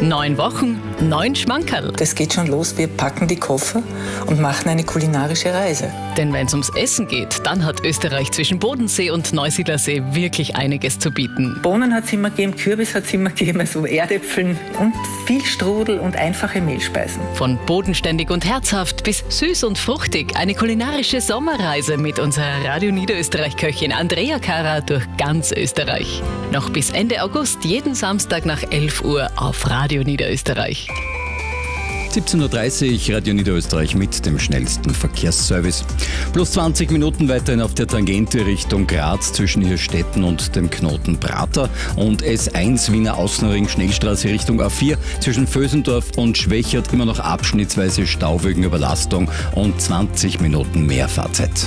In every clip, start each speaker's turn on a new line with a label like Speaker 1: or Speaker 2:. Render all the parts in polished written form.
Speaker 1: 9 Wochen, 9 Schmankerl.
Speaker 2: Das geht schon los, wir packen die Koffer und machen eine kulinarische Reise.
Speaker 1: Denn wenn es ums Essen geht, dann hat Österreich zwischen Bodensee und Neusiedlersee wirklich einiges zu bieten.
Speaker 2: Bohnen hat es immer gegeben, Kürbis hat es immer gegeben, also Erdäpfeln und viel Strudel und einfache Mehlspeisen.
Speaker 1: Von bodenständig und herzhaft bis süß und fruchtig. Eine kulinarische Sommerreise mit unserer Radio Niederösterreich-Köchin Andrea Kara durch ganz Österreich. Noch bis Ende August, jeden Samstag nach 11 Uhr auf Radio Niederösterreich.
Speaker 3: 17.30 Uhr, Radio Niederösterreich mit dem schnellsten Verkehrsservice. Plus 20 Minuten weiterhin auf der Tangente Richtung Graz zwischen Hirstetten und dem Knoten Prater und S1 Wiener Außenring Schnellstraße Richtung A4 zwischen Vösendorf und Schwächert immer noch abschnittsweise Stau wegen Überlastung und 20 Minuten mehr Fahrzeit.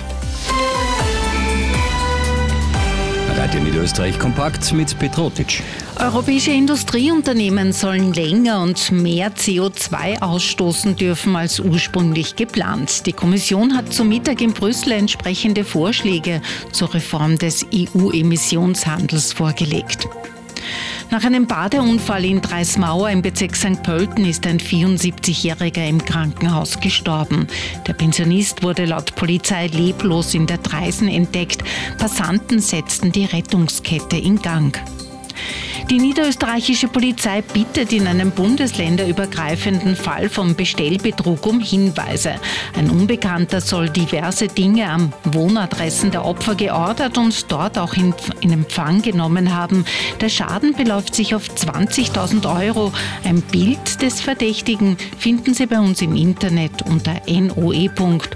Speaker 3: Radio Niederösterreich kompakt mit Petrotic.
Speaker 4: Europäische Industrieunternehmen sollen länger und mehr CO2 ausstoßen dürfen als ursprünglich geplant. Die Kommission hat zum Mittag in Brüssel entsprechende Vorschläge zur Reform des EU-Emissionshandels vorgelegt. Nach einem Badeunfall in Dreismauer im Bezirk St. Pölten ist ein 74-Jähriger im Krankenhaus gestorben. Der Pensionist wurde laut Polizei leblos in der Dreisen entdeckt. Passanten setzten die Rettungskette in Gang. Die niederösterreichische Polizei bittet in einem bundesländerübergreifenden Fall von Bestellbetrug um Hinweise. Ein Unbekannter soll diverse Dinge an Wohnadressen der Opfer geordert und dort auch in Empfang genommen haben. Der Schaden beläuft sich auf 20.000 Euro. Ein Bild des Verdächtigen finden Sie bei uns im Internet unter noe.orf.at.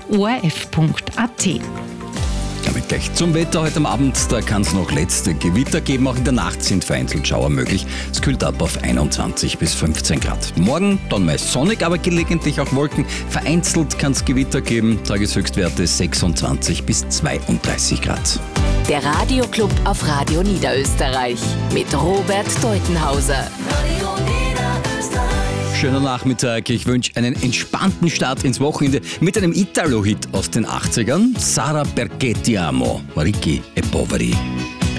Speaker 3: Damit gleich zum Wetter heute am Abend. Da kann es noch letzte Gewitter geben. Auch in der Nacht sind vereinzelt Schauer möglich. Es kühlt ab auf 21 bis 15 Grad. Morgen dann meist sonnig, aber gelegentlich auch Wolken. Vereinzelt kann es Gewitter geben. Tageshöchstwerte 26 bis 32 Grad.
Speaker 5: Der Radioclub auf Radio Niederösterreich mit Robert Deutenhauser.
Speaker 3: Schöner Nachmittag. Ich wünsche einen entspannten Start ins Wochenende mit einem Italo-Hit aus den 80ern. Sara perché ti amo, Ricky e Poveri.